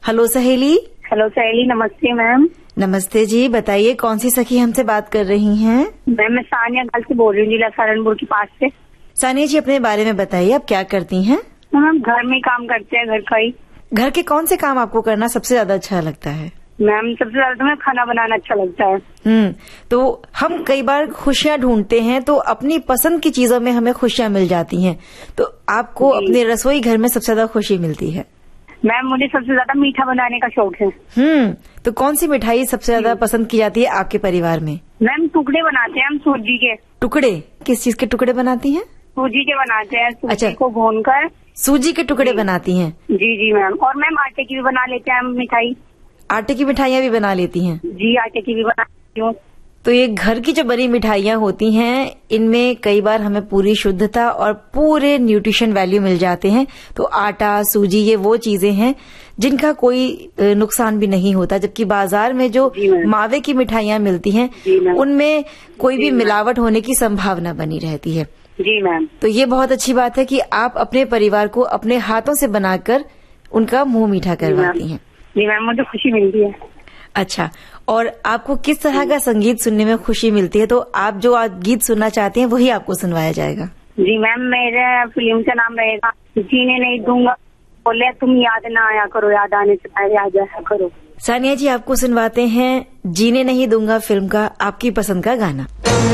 Hello सहेली। Hello सहेली, नमस्ते मैम। नमस्ते जी, बताइए कौन सी सखी हमसे बात कर रही हैं? मैम मैं सानिया गल से बोल रही हूँ, जिला सहारनपुर के पास से। सानिया जी, अपने बारे में बताइए, आप क्या करती हैं? मैम घर में काम करते हैं, घर का ही। घर के कौन से काम आपको करना सबसे ज्यादा अच्छा लगता है? मैम सबसे ज्यादा तो मैं खाना बनाना अच्छा लगता है। तो हम कई बार खुशियाँ ढूंढते हैं, तो अपनी पसंद की चीजों में हमें खुशियाँ मिल जाती हैं। तो आपको अपने रसोई घर में सबसे ज्यादा खुशी मिलती है? मैम मुझे सबसे ज्यादा मीठा बनाने का शौक है। तो कौन सी मिठाई सबसे ज्यादा पसंद की जाती है आपके परिवार में? मैम टुकड़े बनाते हैं हम सूजी के। टुकड़े? किस चीज के टुकड़े बनाती हैं? सूजी के बनाते हैं, सूजी अच्छा, को भूनकर सूजी के टुकड़े बनाती हैं? जी मैम। और मैम आटे की भी बना लेते हैं हम मिठाई। आटे की मिठाइयाँ भी बना लेती हैं? जी आटे की भी बना लेती हूँ। तो ये घर की जो बनी मिठाइयाँ होती हैं, इनमें कई बार हमें पूरी शुद्धता और पूरे न्यूट्रिशन वैल्यू मिल जाते हैं। तो आटा, सूजी, ये वो चीजें हैं जिनका कोई नुकसान भी नहीं होता, जबकि बाजार में जो मावे की मिठाइयाँ मिलती हैं उनमें कोई भी मिलावट होने की संभावना बनी रहती है। जी मैम। तो ये बहुत अच्छी बात है कि आप अपने परिवार को अपने हाथों से बनाकर उनका मुंह मीठा करवाती हैं। जी मैम, मुझे खुशी मिलती है। अच्छा, और आपको किस तरह का संगीत सुनने में खुशी मिलती है? तो आप जो आज गीत सुनना चाहते हैं वही आपको सुनवाया जाएगा। जी मैम, मेरे फिल्म का नाम रहेगा जीने नहीं दूंगा, बोले तुम याद ना आया करो, याद आने से पहले आ जाया करो। सानिया जी, आपको सुनवाते हैं जीने नहीं दूंगा फिल्म का आपकी पसंद का गाना।